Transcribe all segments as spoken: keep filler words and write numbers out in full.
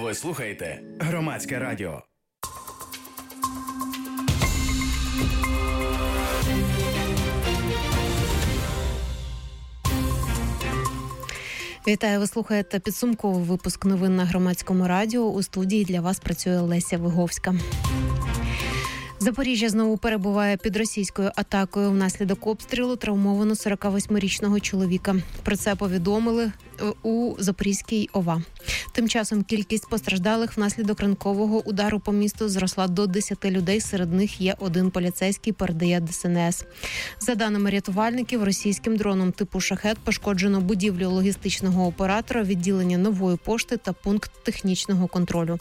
Ви слухаєте Громадське радіо. Вітаю, ви слухаєте підсумковий випуск новин на Громадському радіо. У студії для вас працює Леся Виговська. Запоріжжя знову перебуває під російською атакою. Внаслідок обстрілу травмовано сорокавосьмирічного чоловіка. Про це повідомили у Запорізькій ОВА. Тим часом кількість постраждалих внаслідок ранкового удару по місту зросла до десяти людей. Серед них є один поліцейський, передає Де Ес Ен Ес. За даними рятувальників, російським дроном типу «Шахед» пошкоджено будівлю логістичного оператора, відділення Нової пошти та пункт технічного контролю.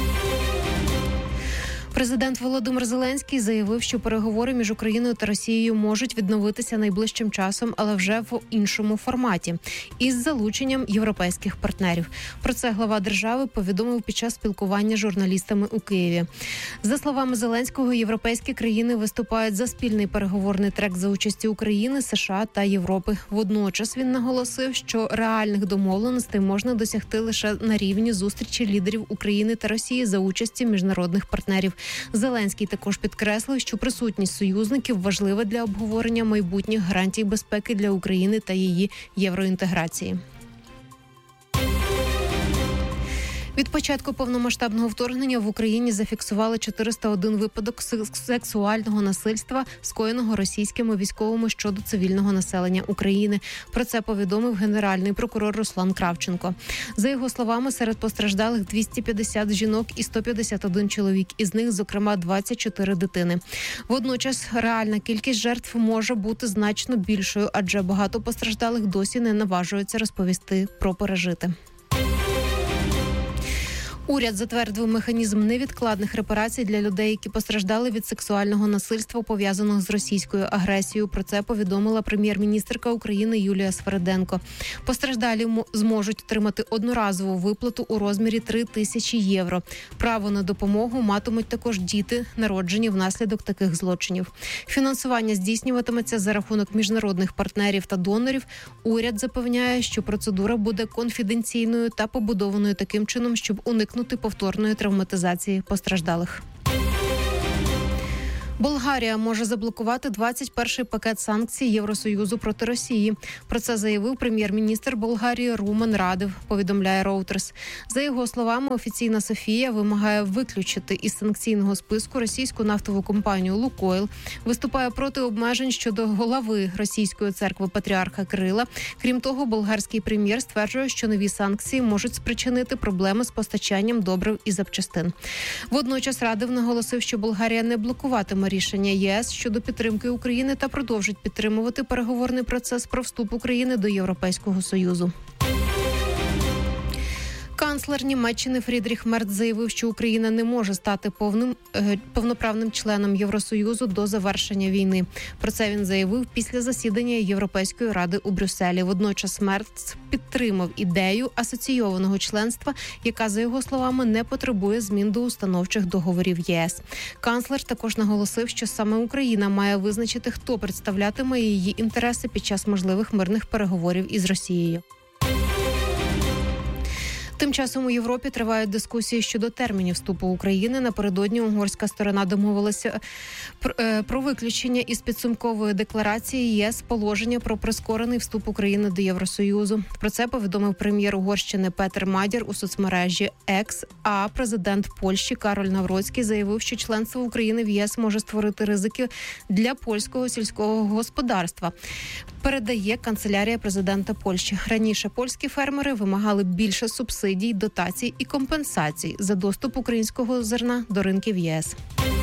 Президент Володимир Зеленський заявив, що переговори між Україною та Росією можуть відновитися найближчим часом, але вже в іншому форматі – із залученням європейських партнерів. Про це глава держави повідомив під час спілкування з журналістами у Києві. За словами Зеленського, європейські країни виступають за спільний переговорний трек за участі України, США та Європи. Водночас він наголосив, що реальних домовленостей можна досягти лише на рівні зустрічі лідерів України та Росії за участі міжнародних партнерів. Зеленський також підкреслив, що присутність союзників важлива для обговорення майбутніх гарантій безпеки для України та її євроінтеграції. Від початку повномасштабного вторгнення в Україні зафіксували чотириста один випадок сексуального насильства, скоєного російськими військовими щодо цивільного населення України. Про це повідомив генеральний прокурор Руслан Кравченко. За його словами, серед постраждалих двісті п'ятдесят жінок і сто п'ятдесят один чоловік, із них, зокрема, двадцять чотири дитини. Водночас, реальна кількість жертв може бути значно більшою, адже багато постраждалих досі не наважуються розповісти про пережите. Уряд затвердив механізм невідкладних репарацій для людей, які постраждали від сексуального насильства, пов'язаного з російською агресією. Про це повідомила прем'єр-міністерка України Юлія Свериденко. Постраждалі зможуть отримати одноразову виплату у розмірі три тисячі євро. Право на допомогу матимуть також діти, народжені внаслідок таких злочинів. Фінансування здійснюватиметься за рахунок міжнародних партнерів та донорів. Уряд запевняє, що процедура буде конфіденційною та побудованою таким чином, щоб уникнути повторної травматизації постраждалих. Болгарія може заблокувати двадцять перший пакет санкцій Євросоюзу проти Росії. Про це заявив прем'єр-міністр Болгарії Румен Радев, повідомляє Reuters. За його словами, офіційна Софія вимагає виключити із санкційного списку російську нафтову компанію «Лукойл», виступає проти обмежень щодо голови російської церкви патріарха Кирила. Крім того, болгарський прем'єр стверджує, що нові санкції можуть спричинити проблеми з постачанням добрив і запчастин. Водночас Радев наголосив, що Болгарія не блокуватиме рішення ЄС щодо підтримки України та продовжить підтримувати переговорний процес про вступ України до Європейського Союзу. Канцлер Німеччини Фрідріх Мерц заявив, що Україна не може стати повним е, повноправним членом Євросоюзу до завершення війни. Про це він заявив після засідання Європейської ради у Брюсселі. Водночас Мерц підтримав ідею асоційованого членства, яка, за його словами, не потребує змін до установчих договорів ЄС. Канцлер також наголосив, що саме Україна має визначити, хто представлятиме її інтереси під час можливих мирних переговорів із Росією. Тим часом у Європі тривають дискусії щодо термінів вступу України. Напередодні угорська сторона домовилася про виключення із підсумкової декларації ЄС положення про прискорений вступ України до Євросоюзу. Про це повідомив прем'єр Угорщини Петер Мадяр у соцмережі Екс, а президент Польщі Кароль Навроцький заявив, що членство України в ЄС може створити ризики для польського сільського господарства. Передає канцелярія президента Польщі. Раніше польські фермери вимагали більше субсидій, дотацій і компенсацій за доступ українського зерна до ринків ЄС.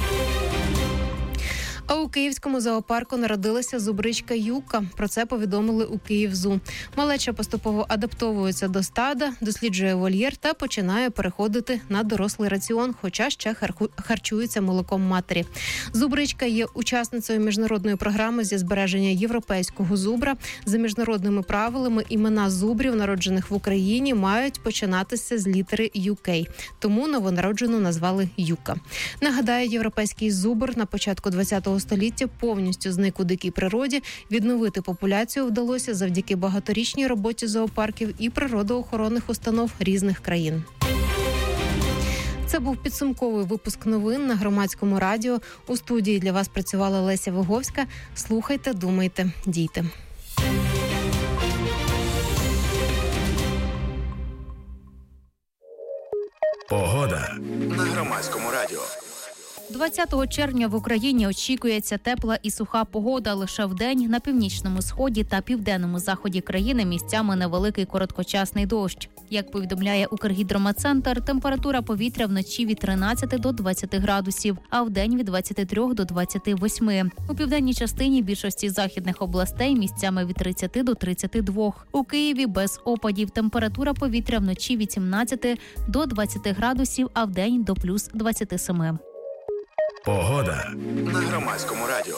А у київському зоопарку народилася зубричка Юка. Про це повідомили у Київзу. Малеча поступово адаптовується до стада, досліджує вольєр та починає переходити на дорослий раціон, хоча ще харчується молоком матері. Зубричка є учасницею міжнародної програми зі збереження європейського зубра. За міжнародними правилами імена зубрів, народжених в Україні, мають починатися з літери ю кей. Тому новонароджену назвали Юка. Нагадаю, європейський зубр на початку ХХ століття повністю зник у дикій природі. Відновити популяцію вдалося завдяки багаторічній роботі зоопарків і природоохоронних установ різних країн. Це був підсумковий випуск новин на Громадському радіо. У студії для вас працювала Леся Виговська. Слухайте, думайте, дійте. Погода на Громадському радіо. двадцятого червня в Україні очікується тепла і суха погода. Лише вдень на північному сході та південному заході країни місцями невеликий короткочасний дощ. Як повідомляє Укргідрометцентр, температура повітря вночі від тринадцяти до двадцяти градусів, а вдень від двадцяти трьох до двадцяти восьми. У південній частині більшості західних областей місцями від тридцяти до тридцяти двох. У Києві без опадів. Температура повітря вночі від сімнадцяти до двадцяти градусів, а вдень до плюс двадцяти семи. Погода на Громадському радіо.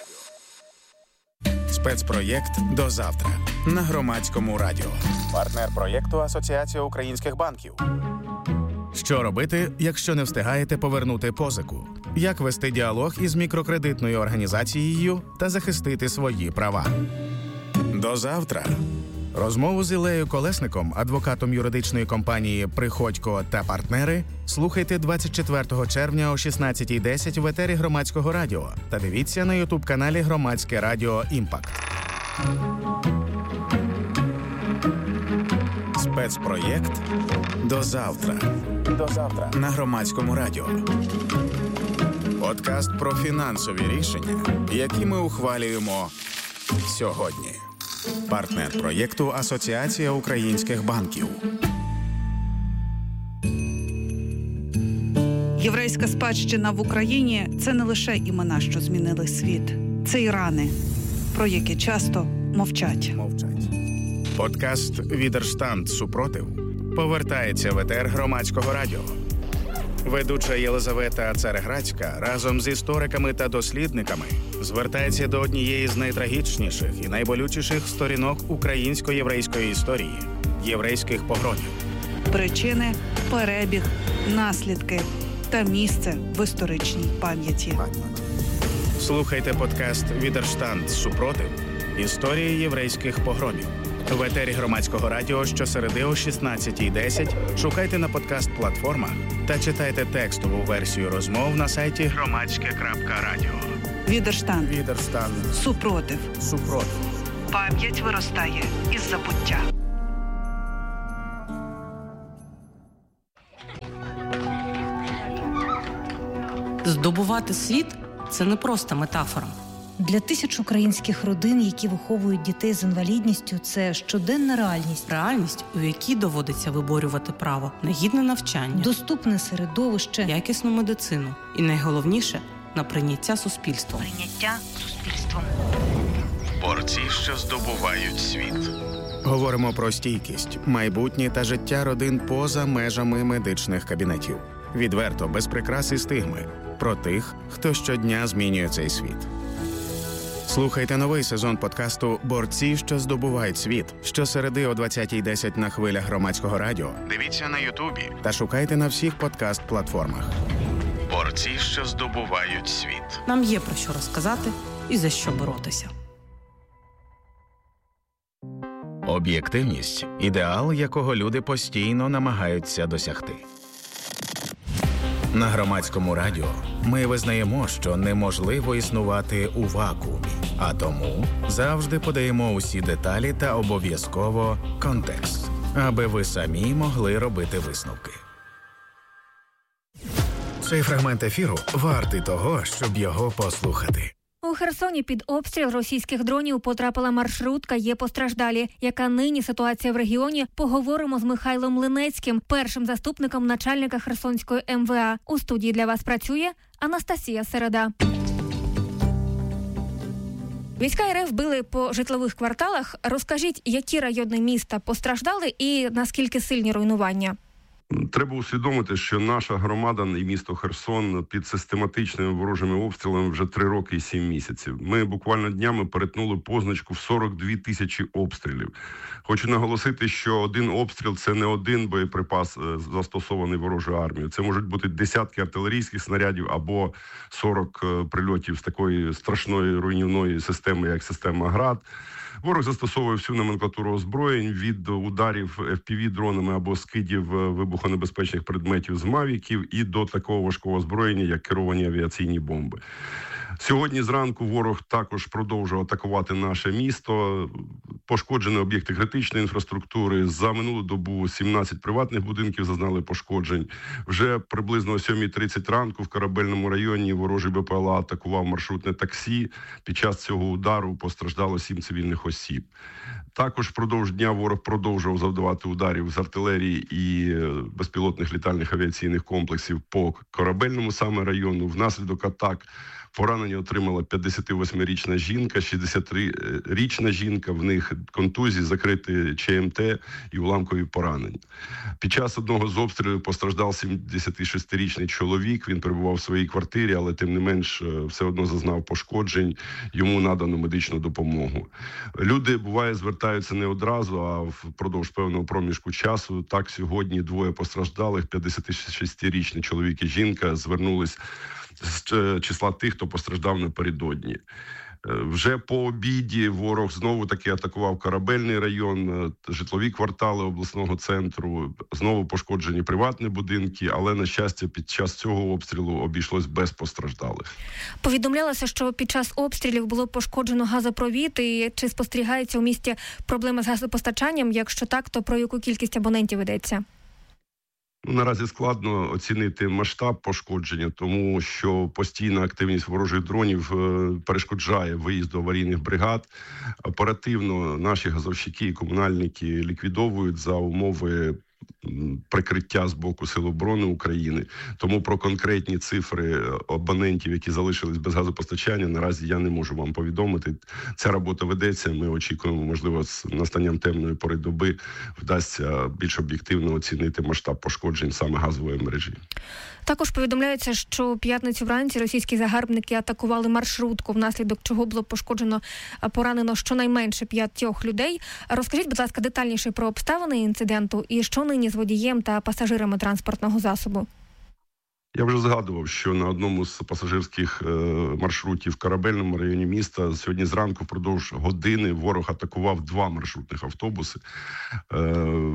Спецпроєкт «До завтра» на Громадському радіо. Партнер проєкту «Асоціація українських банків». Що робити, якщо не встигаєте повернути позику? Як вести діалог із мікрокредитною організацією та захистити свої права? До завтра. Розмову з Іллею Колесником, адвокатом юридичної компанії «Приходько та партнери», слухайте двадцять четвертого червня о шістнадцятій десять в етері Громадського радіо та дивіться на ютуб-каналі Громадське радіо «Імпакт». Спецпроєкт «До завтра». До завтра на Громадському радіо. Подкаст про фінансові рішення, які ми ухвалюємо сьогодні. Партнер проєкту «Асоціація українських банків». Єврейська спадщина в Україні – це не лише імена, що змінили світ. Це і рани, про які часто мовчать. Мовчать. Подкаст «Відерштанд. Супротив» повертається в етер Громадського радіо. Ведуча Єлизавета Цареградська разом з істориками та дослідниками звертається до однієї з найтрагічніших і найболючіших сторінок українсько-єврейської історії – єврейських погромів. Причини, перебіг, наслідки та місце в історичній пам'яті. Слухайте подкаст «Відерштанд. Супротив. Історії єврейських погромів». В етері Громадського радіо щосереди о шістнадцятій десять шукайте на подкаст-платформах та читайте текстову версію розмов на сайті громадське крапка радіо. Відерштанд. Відерштанд. Супротив. Супротив. Пам'ять виростає із забуття. Здобувати світ – це не просто метафора. Для тисяч українських родин, які виховують дітей з інвалідністю, це щоденна реальність. Реальність, у якій доводиться виборювати право на гідне навчання, доступне середовище, якісну медицину і, найголовніше, на прийняття суспільством. Прийняття суспільством. Борці, що здобувають світ. Говоримо про стійкість, майбутнє та життя родин поза межами медичних кабінетів. Відверто, без прикрас і стигми. Про тих, хто щодня змінює цей світ. Слухайте новий сезон подкасту «Борці, що здобувають світ» щосереди о двадцятій десять на хвилях Громадського радіо. Дивіться на Ютубі та шукайте на всіх подкаст-платформах. Борці, що здобувають світ. Нам є про що розказати і за що боротися. Об'єктивність – ідеал, якого люди постійно намагаються досягти. На Громадському радіо ми визнаємо, що неможливо існувати у вакуумі, а тому завжди подаємо усі деталі та обов'язково контекст, аби ви самі могли робити висновки. Цей фрагмент ефіру вартий того, щоб його послухати. У Херсоні під обстріл російських дронів потрапила маршрутка, є постраждалі. Яка нині ситуація в регіоні? Поговоримо з Михайлом Линецьким, першим заступником начальника Херсонської ем ве а. У студії для вас працює Анастасія Середа. Війська ер еф били по житлових кварталах. Розкажіть, які райони міста постраждали і наскільки сильні руйнування? Треба усвідомити, що наша громада і місто Херсон під систематичними ворожими обстрілами вже три роки і сім місяців. Ми буквально днями перетнули позначку в сорок дві тисячі обстрілів. Хочу наголосити, що один обстріл – це не один боєприпас, застосований ворожою армією. Це можуть бути десятки артилерійських снарядів або сорок прильотів з такої страшної руйнівної системи, як система «Град». Ворог застосовує всю номенклатуру озброєнь від ударів еф пі ві-дронами або скидів вибухонебезпечних предметів з мавіків і до такого важкого озброєння, як керовані авіаційні бомби. Сьогодні зранку ворог також продовжував атакувати наше місто. Пошкоджені об'єкти критичної інфраструктури. За минулу добу сімнадцять приватних будинків зазнали пошкоджень. Вже приблизно о сьомій тридцять ранку в Корабельному районі ворожий Бе Пе Ел А атакував маршрутне таксі. Під час цього удару постраждало сім цивільних осіб. Також впродовж дня ворог продовжував завдавати ударів з артилерії і безпілотних літальних авіаційних комплексів по Корабельному саме району. Внаслідок атак поранення отримала п'ятдесятивосьмирічна жінка, шістдесятирічна жінка, в них контузії, закриті Че Ем Те і уламкові поранення. Під час одного з обстрілів постраждав сімдесятишестирічний чоловік, він перебував в своїй квартирі, але тим не менш все одно зазнав пошкоджень, йому надано медичну допомогу. Люди, буває, звертаються не одразу, а впродовж певного проміжку часу. Так, сьогодні двоє постраждалих, п'ятдесятишестирічний чоловік і жінка, звернулись з числа тих, хто постраждав напередодні. Вже по обіді ворог знову таки атакував Корабельний район, житлові квартали обласного центру, знову пошкоджені приватні будинки, але, на щастя, під час цього обстрілу обійшлось без постраждалих. Повідомлялося, що під час обстрілів було пошкоджено газопровід, і чи спостерігається у місті проблеми з газопостачанням? Якщо так, то про яку кількість абонентів йдеться? Наразі складно оцінити масштаб пошкодження, тому що постійна активність ворожих дронів перешкоджає виїзду аварійних бригад. Оперативно наші газовщики і комунальники ліквідовують за умови прикриття з боку Сил оборони України. Тому про конкретні цифри абонентів, які залишились без газопостачання, наразі я не можу вам повідомити. Ця робота ведеться, ми очікуємо, можливо, з настанням темної пори доби вдасться більш об'єктивно оцінити масштаб пошкоджень саме газової мережі. Також повідомляється, що п'ятницю вранці російські загарбники атакували маршрутку, внаслідок чого було пошкоджено, поранено щонайменше п'ятьох людей. Розкажіть, будь ласка, детальніше про обставини інциденту і що нині з водієм та пасажирами транспортного засобу. Я вже згадував, що на одному з пасажирських е, маршрутів в Корабельному районі міста сьогодні зранку впродовж години ворог атакував два маршрутних автобуси. Е,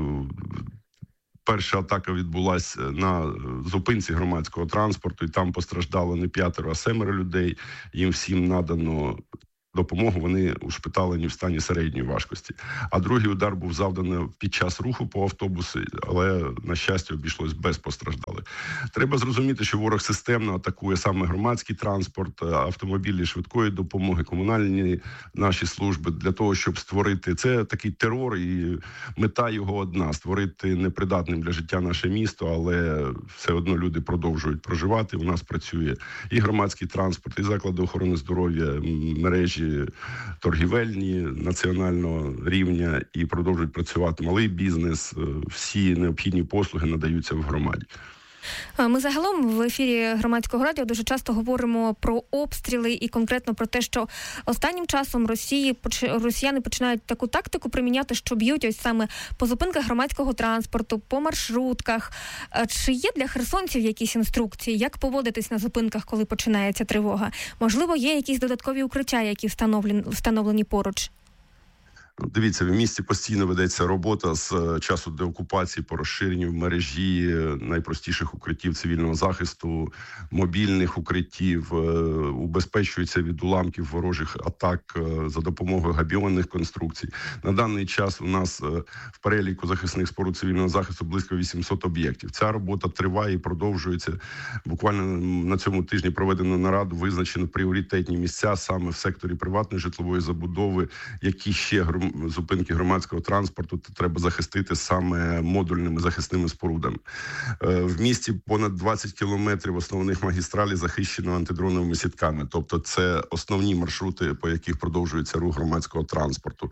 Перша атака відбулася на зупинці громадського транспорту, і там постраждало не п'ятеро, а семеро людей. Їм всім надано допомогу, вони ушпиталені в стані середньої важкості. А другий удар був завданий під час руху по автобусу, але, на щастя, обійшлось без постраждалих. Треба зрозуміти, що ворог системно атакує саме громадський транспорт, автомобілі швидкої допомоги, комунальні наші служби, для того, щоб створити... Це такий терор, і мета його одна – створити непридатним для життя наше місто, але все одно люди продовжують проживати. У нас працює і громадський транспорт, і заклади охорони здоров'я, мережі торгівельні національного рівня, і продовжують працювати малий бізнес. Всі необхідні послуги надаються в громаді. Ми загалом в ефірі Громадського радіо дуже часто говоримо про обстріли і конкретно про те, що останнім часом Росії, росіяни починають таку тактику приміняти, що б'ють ось саме по зупинках громадського транспорту, по маршрутках. Чи є для херсонців якісь інструкції, як поводитись на зупинках, коли починається тривога? Можливо, є якісь додаткові укриття, які встановлені, встановлені поруч? Дивіться, в місті постійно ведеться робота з часу деокупації по розширенню мережі найпростіших укриттів цивільного захисту, мобільних укриттів, убезпечується від уламків ворожих атак за допомогою габіонних конструкцій. На даний час у нас в переліку захисних споруд цивільного захисту близько вісімсот об'єктів. Ця робота триває і продовжується. Буквально на цьому тижні проведено нараду, визначено пріоритетні місця саме в секторі приватної житлової забудови, які ще зупинки громадського транспорту треба захистити саме модульними захисними спорудами. В місті понад двадцять кілометрів основних магістралей захищено антидроновими сітками. Тобто це основні маршрути, по яких продовжується рух громадського транспорту.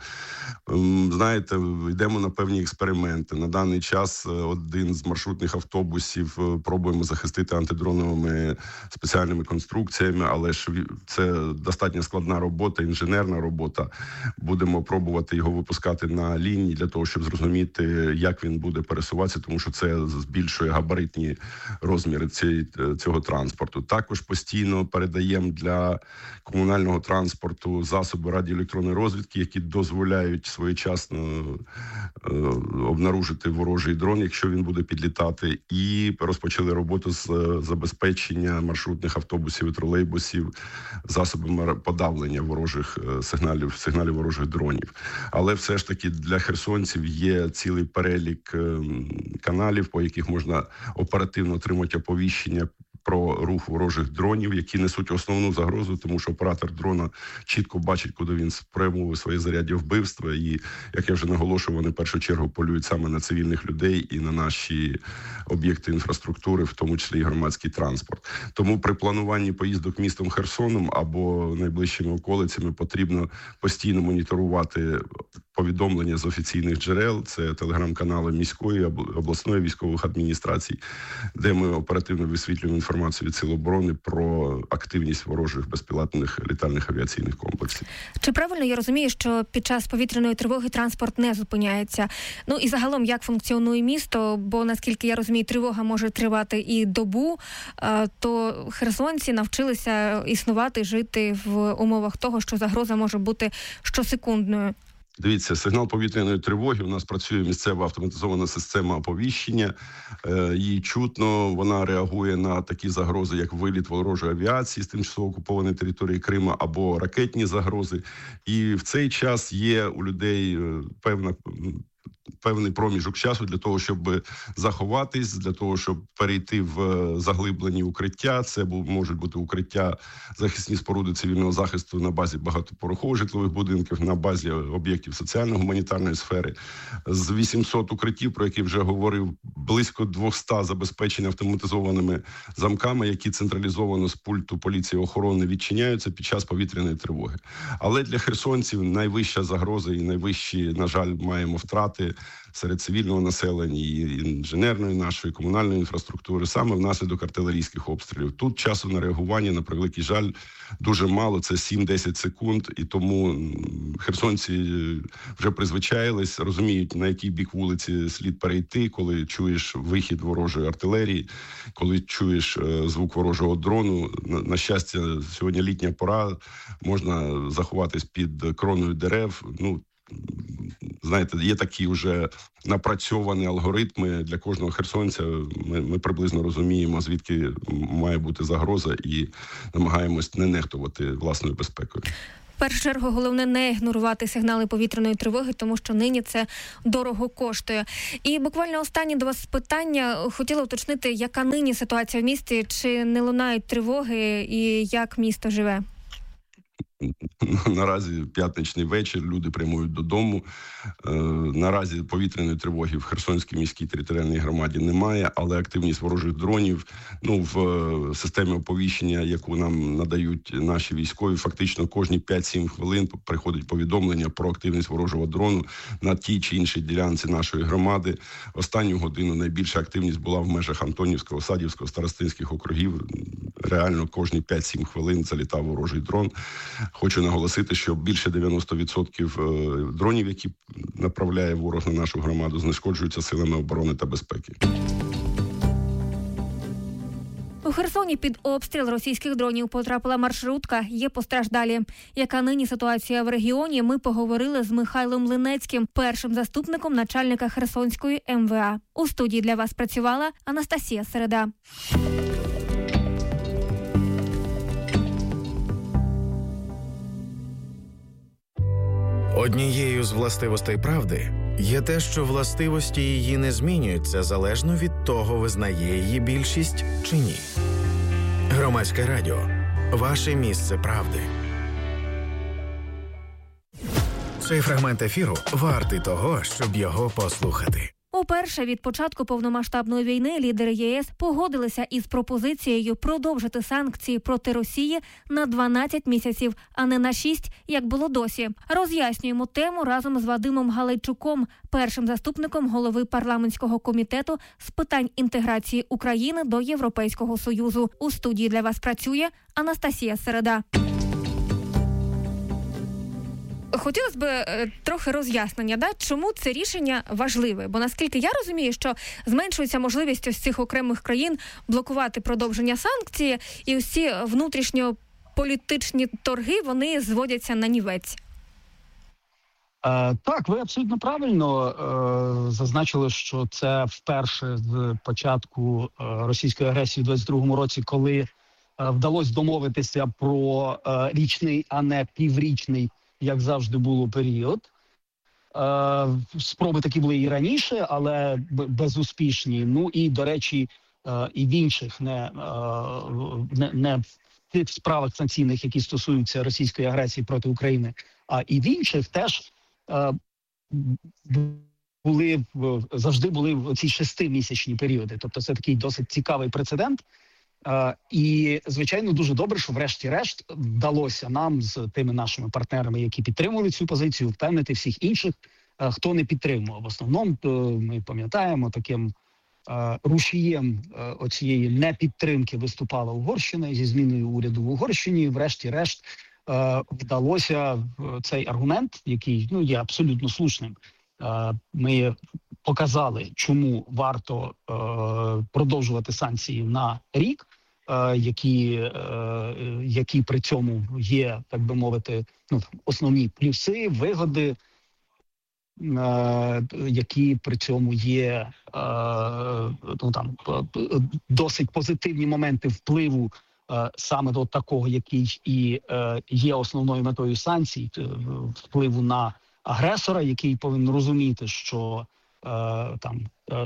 Знаєте, йдемо на певні експерименти. На даний час один з маршрутних автобусів пробуємо захистити антидроновими спеціальними конструкціями, але ж це достатньо складна робота, інженерна робота. Будемо пробувати пробувати його випускати на лінії для того, щоб зрозуміти, як він буде пересуватися, тому що це збільшує габаритні розміри цієї, цього транспорту. Також постійно передаємо для комунального транспорту засоби радіоелектронної розвідки, які дозволяють своєчасно е, обнаружити ворожий дрон, якщо він буде підлітати, і розпочали роботу з забезпечення маршрутних автобусів і тролейбусів засобами подавлення ворожих сигналів, сигналів ворожих дронів. Але все ж таки для херсонців є цілий перелік каналів, по яких можна оперативно отримати оповіщення про рух ворожих дронів, які несуть основну загрозу, тому що оператор дрона чітко бачить, куди він спрямовує своє заряддя вбивства. І, як я вже наголошував, вони в першу чергу полюють саме на цивільних людей і на наші об'єкти інфраструктури, в тому числі і громадський транспорт. Тому при плануванні поїздок містом Херсоном або найближчими околицями потрібно постійно моніторувати повідомлення з офіційних джерел, це телеграм-канали міської, обласної військових адміністрацій, де ми оперативно висвітлюємо інформацію від Сил оборони про активність ворожих безпілотних літальних авіаційних комплексів. Чи правильно я розумію, що під час повітряної тривоги транспорт не зупиняється? Ну і загалом, як функціонує місто? Бо, наскільки я розумію, тривога може тривати і добу, то херсонці навчилися існувати, жити в умовах того, що загроза може бути щосекундною. Дивіться, сигнал повітряної тривоги. У нас працює місцева автоматизована система оповіщення. Її чутно, вона реагує на такі загрози, як виліт ворожої авіації з тимчасово окупованої території Криму або ракетні загрози. І в цей час є у людей певна... певний проміжок часу для того, щоб заховатись, для того, щоб перейти в заглиблені укриття. Це можуть бути укриття, захисні споруди цивільного захисту на базі багатоповерхових житлових будинків, на базі об'єктів соціально-гуманітарної сфери. З вісімсот укриттів, про які вже говорив, близько двісті забезпечені автоматизованими замками, які централізовано з пульту поліції охорони відчиняються під час повітряної тривоги. Але для херсонців найвища загроза і найвищі, на жаль, маємо втрати серед цивільного населення і інженерної нашої, комунальної інфраструктури, саме внаслідок артилерійських обстрілів. Тут часу на реагування, на превеликий жаль, дуже мало, це сім-десять секунд, і тому херсонці вже призвичаїлись, розуміють, на який бік вулиці слід перейти, коли чуєш вихід ворожої артилерії, коли чуєш звук ворожого дрону. На, на щастя, сьогодні літня пора, можна заховатись під кроною дерев. Ну, знаєте, є такі вже напрацьовані алгоритми для кожного херсонця. Ми, ми приблизно розуміємо, звідки має бути загроза, і намагаємось не нехтувати власною безпекою. В першу чергу головне не ігнорувати сигнали повітряної тривоги, тому що нині це дорого коштує. І буквально останнє до вас питання. Хотіла уточнити, яка нині ситуація в місті, чи не лунають тривоги і як місто живе? Наразі п'ятничний вечір, люди прямують додому. Наразі повітряної тривоги в Херсонській міській територіальній громаді немає, але активність ворожих дронів, ну, в системі оповіщення, яку нам надають наші військові, фактично кожні п'ять-сім хвилин приходить повідомлення про активність ворожого дрону на тій чи іншій ділянці нашої громади. Останню годину найбільша активність була в межах Антонівського, Садівського, Старостинських округів. Реально кожні п'ять-сім хвилин залітав ворожий дрон. Хочу наголосити, що більше дев'яносто відсотків дронів, які направляє ворог на нашу громаду, знешкоджуються силами оборони та безпеки. У Херсоні під обстріл російських дронів потрапила маршрутка, є постраждалі. Яка нині ситуація в регіоні, ми поговорили з Михайлом Линецьким, першим заступником начальника Херсонської ем ве а. У студії для вас працювала Анастасія Середа. Однією з властивостей правди є те, що властивості її не змінюються залежно від того, визнає її більшість чи ні. Громадське радіо – ваше місце правди. Цей фрагмент ефіру вартий того, щоб його послухати. Уперше від початку повномасштабної війни лідери є ес погодилися із пропозицією продовжити санкції проти Росії на дванадцять місяців, а не на шість, як було досі. Роз'яснюємо тему разом з Вадимом Галайчуком, першим заступником голови парламентського комітету з питань інтеграції України до Європейського Союзу. У студії для вас працює Анастасія Середа. хотілося б е, трохи роз'яснення, да? Чому це рішення важливе? Бо наскільки я розумію, що зменшується можливість ось цих окремих країн блокувати продовження санкцій, і усі внутрішньополітичні торги, вони зводяться на нівець. Е, так, ви абсолютно правильно е, зазначили, що це вперше з початку е, російської агресії у двадцять другому році, коли е, вдалося домовитися про е, річний, а не піврічний, як завжди було, період. Е, спроби такі були і раніше, але безуспішні. Ну і, до речі, е, і в інших, не, е, не, не в тих справах санкційних, які стосуються російської агресії проти України, а і в інших теж були завжди були в ці шестимісячні періоди. Тобто це такий досить цікавий прецедент. І, звичайно, дуже добре, що врешті-решт вдалося нам з тими нашими партнерами, які підтримували цю позицію, впевнити всіх інших, хто не підтримував. В основному ми пам'ятаємо, таким рушієм оцієї непідтримки виступала Угорщина зі зміною уряду в Угорщині. Врешті-решт вдалося цей аргумент, який ну є абсолютно слушним. Ми показали, чому варто продовжувати санкції на рік, які, які при цьому є, так би мовити, ну, основні плюси, вигоди, які при цьому є ну, там, досить позитивні моменти впливу саме до такого, який і е, є основною метою санкцій, впливу на агресора, який повинен розуміти, що е, там е,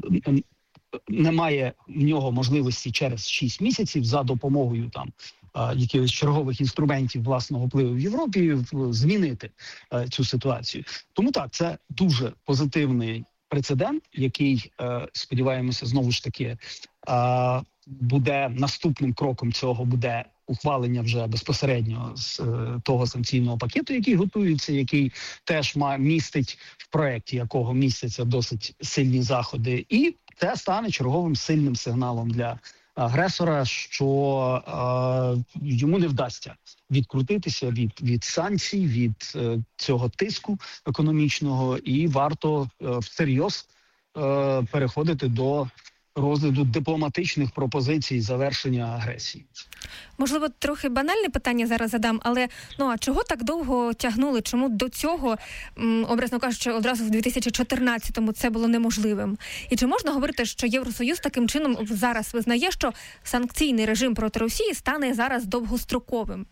немає в нього можливості через шість місяців за допомогою там е, якихось чергових інструментів власного впливу в Європі змінити е, цю ситуацію. Тому так, це дуже позитивний прецедент, який, е, сподіваємося, знову ж таки, е, буде наступним кроком цього буде ухвалення вже безпосередньо з е, того санкційного пакету, який готується, який теж має містить в проєкті, якого містяться досить сильні заходи, і це стане черговим сильним сигналом для агресора, що е, йому не вдасться відкрутитися від, від санкцій, від е, цього тиску економічного, і варто е, всерйоз е, переходити до розгляду дипломатичних пропозицій завершення агресії. Можливо, трохи банальне питання зараз задам, але ну а чого так довго тягнули? Чому до цього, м, образно кажучи, одразу в дві тисячі чотирнадцятому це було неможливим? І чи можна говорити, що Євросоюз таким чином зараз визнає, що санкційний режим проти Росії стане зараз довгостроковим?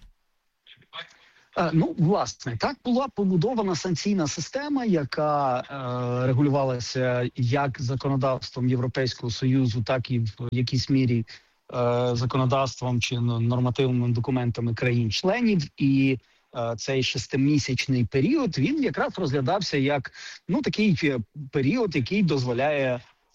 Ну, власне, так була побудована санкційна система, яка е, регулювалася як законодавством Європейського Союзу, так і в якійсь мірі е, законодавством чи нормативними документами країн-членів. І е, цей шестимісячний період, він якраз розглядався як ну такий період, який дозволяє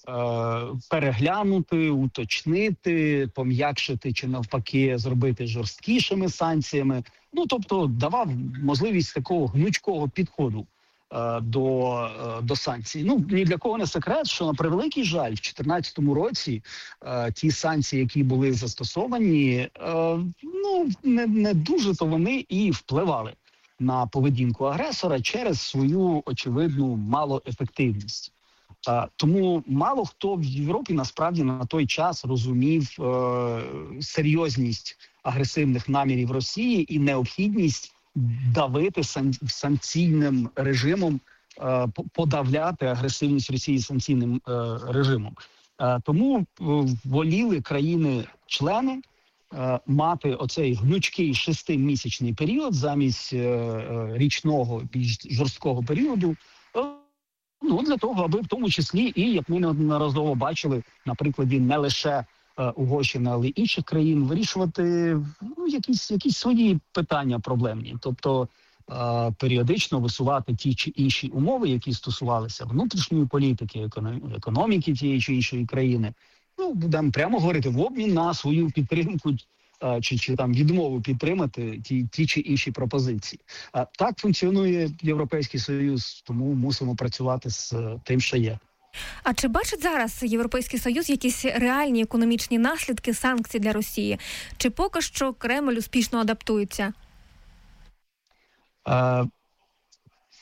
переглянути, уточнити, пом'якшити чи навпаки зробити жорсткішими санкціями. Ну, тобто давав можливість такого гнучкого підходу е, до, е, до санкцій. Ну, ні для кого не секрет, що на превеликий жаль, в дві тисячі чотирнадцятому році е, ті санкції, які були застосовані, е, ну, не, не дуже то вони і впливали на поведінку агресора через свою очевидну малоефективність. Uh, тому мало хто в Європі насправді на той час розумів е- серйозність агресивних намірів Росії і необхідність давити сан- санкційним режимом, е- подавляти агресивність Росії санкційним е- режимом. Е- тому е- воліли країни-члени е- мати оцей гнучкий шестимісячний період замість е- е- річного більш жорсткого періоду. Ну, для того, аби в тому числі і, як ми неодноразово бачили, на прикладі не лише е, Угорщини, але й інших країн, вирішувати ну, якісь, якісь свої питання проблемні. Тобто е, періодично висувати ті чи інші умови, які стосувалися внутрішньої політики, економіки, економіки тієї чи іншої країни. Ну, будемо прямо говорити, в обмін на свою підтримку Чи, чи там відмову підтримати ті, ті чи інші пропозиції. А так функціонує Європейський Союз, тому мусимо працювати з тим, що є. А чи бачить зараз Європейський Союз якісь реальні економічні наслідки санкцій для Росії? Чи поки що Кремль успішно адаптується? А,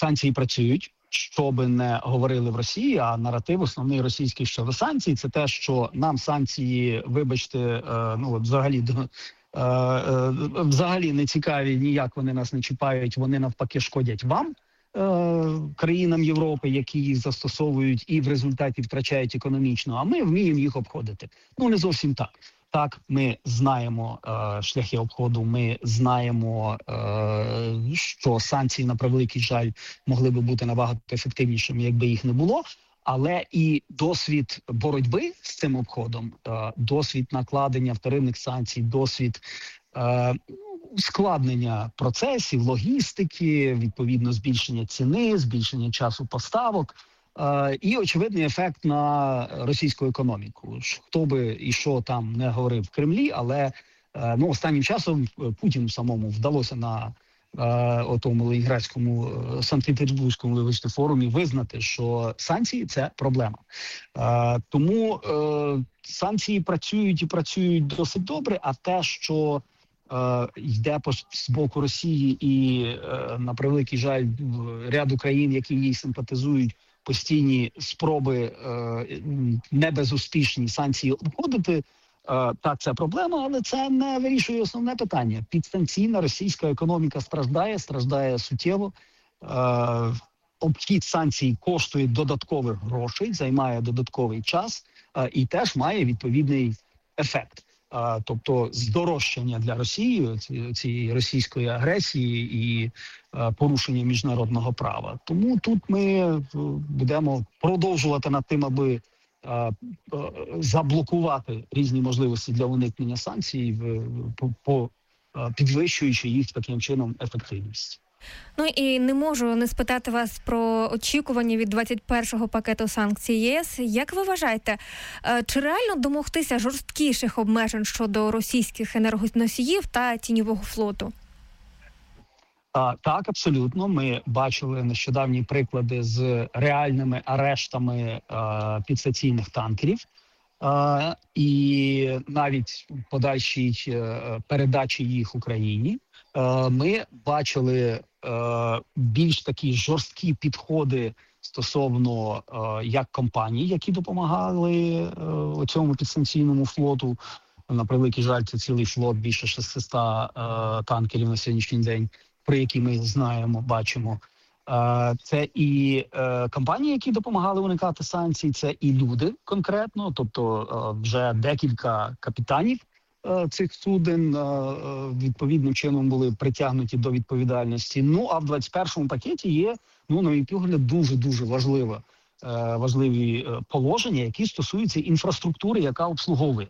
санкції працюють. Що би не говорили в Росії, а наратив основний російський щодо санкцій – це те, що нам санкції, вибачте, е, ну от взагалі е, е, взагалі не цікаві, ніяк вони нас не чіпають, вони навпаки шкодять вам, е, країнам Європи, які їх застосовують і в результаті втрачають економічно, а ми вміємо їх обходити. Ну не зовсім так. Так, ми знаємо е, шляхи обходу, ми знаємо, е, що санкції, на превеликий жаль, могли би бути набагато ефективнішими, якби їх не було. Але і досвід боротьби з цим обходом, е, досвід накладення вторинних санкцій, досвід е, ускладнення процесів, логістики, відповідно збільшення ціни, збільшення часу поставок, Uh, і очевидний ефект на російську економіку. Хто би і що там не говорив в Кремлі, але uh, ну, останнім часом Путіну самому вдалося на uh, отому Ленінградському, uh, Санкт-Петербурзькому, вибачте, форумі визнати, що санкції – це проблема. Uh, тому uh, санкції працюють і працюють досить добре, а те, що uh, йде по, з боку Росії і, uh, на превеликий жаль, ряду країн, які їй симпатизують, постійні спроби е, не безуспішні санкції обходити, е, так, це проблема, але це не вирішує основне питання. Підстанційна російська економіка страждає, страждає суттєво. Е, обхід санкцій коштує додаткових грошей, займає додатковий час е, і теж має відповідний ефект. Uh, тобто здорожчання для Росії цієї російської агресії і uh, порушення міжнародного права. Тому тут ми uh, будемо продовжувати над тим, аби uh, uh, заблокувати різні можливості для уникнення санкцій, uh, по, по, uh, підвищуючи їх таким чином ефективність. Ну і не можу не спитати вас про очікування від двадцять першого пакету санкцій ЄС. Як ви вважаєте, чи реально домогтися жорсткіших обмежень щодо російських енергоносіїв та тіньового флоту? А, так, абсолютно. Ми бачили нещодавні приклади з реальними арештами а, підстаційних танкерів. А, і навіть подальшій а, передачі їх Україні. А, ми бачили а, більш такі жорсткі підходи стосовно а, як компаній, які допомагали а, цьому підстанційному флоту. На превеликий жаль, це цілий флот, більше шістсот а, танкерів на сьогоднішній день, про які ми знаємо, бачимо. Це і е, компанії, які допомагали уникати санкцій, це і люди конкретно, тобто е, вже декілька капітанів е, цих суден е, відповідним чином були притягнуті до відповідальності. Ну, а в двадцять першому пакеті є, ну, на мій погляд, дуже-дуже важливе, е, важливі положення, які стосуються інфраструктури, яка обслуговує